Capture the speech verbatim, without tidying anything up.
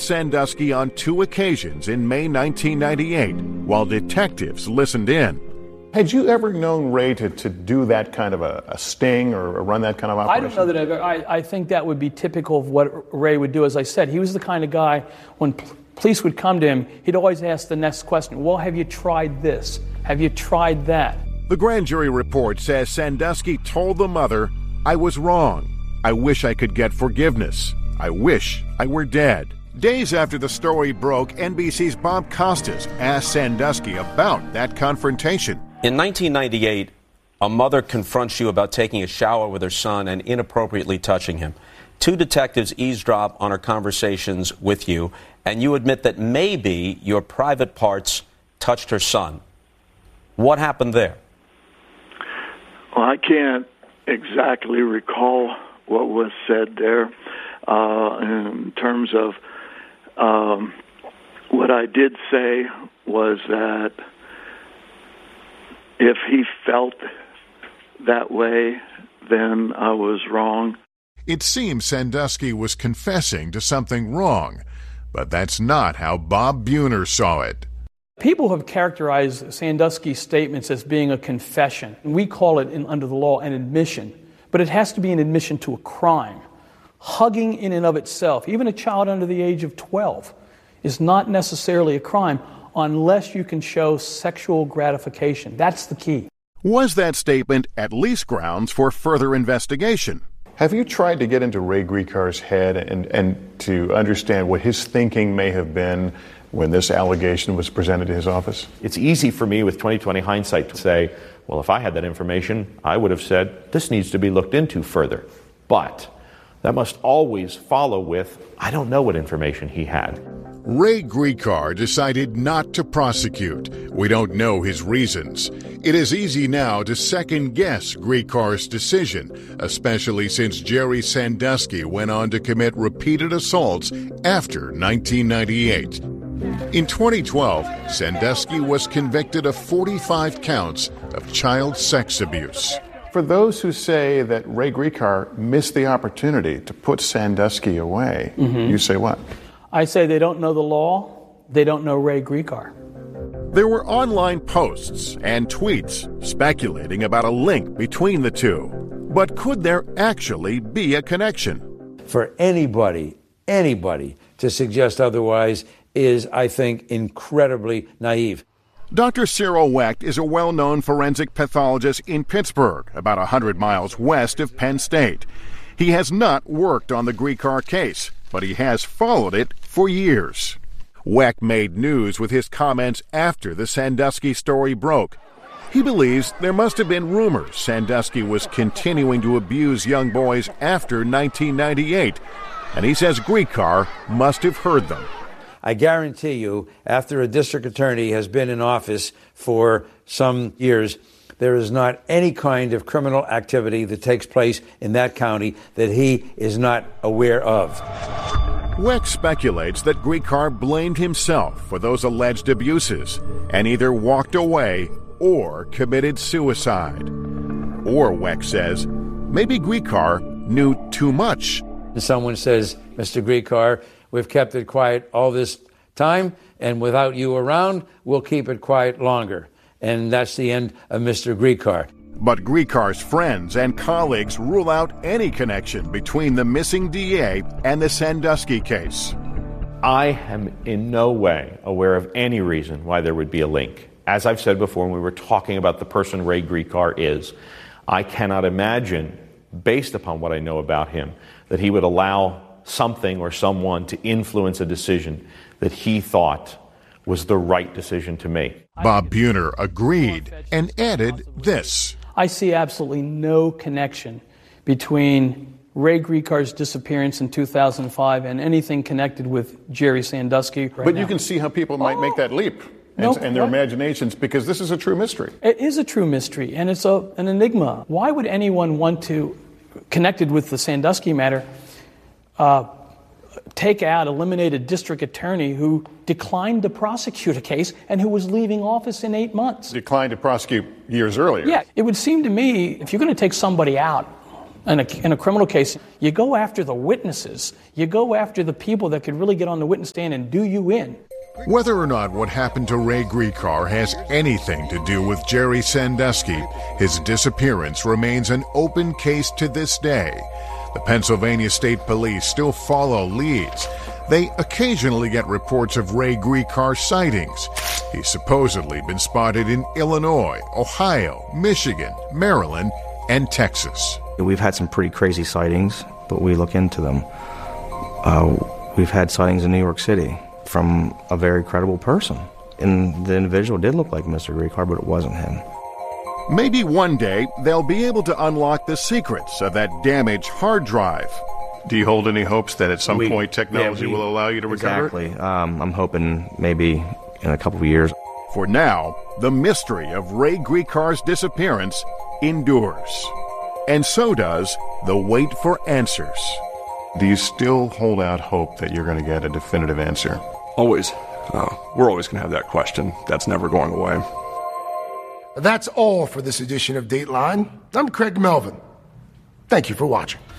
Sandusky on two occasions in May nineteen ninety-eight while detectives listened in. Had you ever known Ray to, to do that kind of a, a sting or run that kind of operation? I don't know that I've, I, I think that would be typical of what Ray would do. As I said, he was the kind of guy, when p- police would come to him, he'd always ask the next question, well, have you tried this? Have you tried that? The grand jury report says Sandusky told the mother, I was wrong. I wish I could get forgiveness. I wish I were dead. Days after the story broke, N B C's Bob Costas asked Sandusky about that confrontation. In nineteen ninety-eight, a mother confronts you about taking a shower with her son and inappropriately touching him. Two detectives eavesdrop on her conversations with you, and you admit that maybe your private parts touched her son. What happened there? Well, I can't exactly recall what was said there uh, in terms of um, what I did say was that if he felt that way, then I was wrong. It seems Sandusky was confessing to something wrong, but that's not how Bob Buhner saw it. People have characterized Sandusky's statements as being a confession. We call it, in, under the law, an admission. But it has to be an admission to a crime. Hugging in and of itself, even a child under the age of twelve, is not necessarily a crime unless you can show sexual gratification. That's the key. Was that statement at least grounds for further investigation? Have you tried to get into Ray Gricar's head and, and to understand what his thinking may have been when this allegation was presented to his office? It's easy for me with twenty twenty hindsight to say, well, if I had that information, I would have said, this needs to be looked into further. But that must always follow with, I don't know what information he had. Ray Gricar decided not to prosecute. We don't know his reasons. It is easy now to second-guess Gricar's decision, especially since Jerry Sandusky went on to commit repeated assaults after nineteen ninety-eight. In twenty twelve, Sandusky was convicted of forty-five counts of child sex abuse. For those who say that Ray Gricar missed the opportunity to put Sandusky away, mm-hmm. you say what? I say they don't know the law, they don't know Ray Gricar. There were online posts and tweets speculating about a link between the two. But could there actually be a connection? For anybody, anybody to suggest otherwise is, I think, incredibly naive. Doctor Cyril Wecht is a well-known forensic pathologist in Pittsburgh, about one hundred miles west of Penn State. He has not worked on the Gricar case, but he has followed it for years. Wecht made news with his comments after the Sandusky story broke. He believes there must have been rumors Sandusky was continuing to abuse young boys after nineteen ninety-eight, and he says Gricar must have heard them. I guarantee you, after a district attorney has been in office for some years, there is not any kind of criminal activity that takes place in that county that he is not aware of. Wecht speculates that Gricar blamed himself for those alleged abuses and either walked away or committed suicide. Or, Wecht says, maybe Gricar knew too much. Someone says, Mister Gricar, we've kept it quiet all this time, and without you around, we'll keep it quiet longer. And that's the end of Mister Gricar. But Gricar's friends and colleagues rule out any connection between the missing D A and the Sandusky case. I am in no way aware of any reason why there would be a link. As I've said before when we were talking about the person Ray Gricar is, I cannot imagine, based upon what I know about him, that he would allow something or someone to influence a decision that he thought was the right decision to make. Bob Buhner agreed and added this. I see absolutely no connection between Ray Gricar's disappearance in two thousand five and anything connected with Jerry Sandusky right But now. You can see how people might oh. make that leap and, No, and their what? imaginations, because this is a true mystery. It is a true mystery, and it's a, an enigma. Why would anyone want to, connected with the Sandusky matter, uh, take out, eliminate a district attorney who declined to prosecute a case and who was leaving office in eight months? Declined to prosecute years earlier. Yeah, it would seem to me, if you're going to take somebody out In a, in a criminal case, you go after the witnesses. You go after the people that could really get on the witness stand and do you in. Whether or not what happened to Ray Gricar has anything to do with Jerry Sandusky, his disappearance remains an open case to this day. The Pennsylvania State Police still follow leads. They occasionally get reports of Ray Gricar sightings. He's supposedly been spotted in Illinois, Ohio, Michigan, Maryland, and Texas. We've had some pretty crazy sightings, but we look into them. Uh, we've had sightings in New York City from a very credible person. And the individual did look like Mister Gricar, but it wasn't him. Maybe one day they'll be able to unlock the secrets of that damaged hard drive. Do you hold any hopes that at some We- point technology yeah, we- will allow you to recover it? Exactly. Um, I'm hoping maybe in a couple of years. For now, the mystery of Ray Gricar's disappearance endures. And so does the wait for answers. Do you still hold out hope that you're going to get a definitive answer? Always. Uh, we're always going to have that question. That's never going away. That's all for this edition of Dateline. I'm Craig Melvin. Thank you for watching.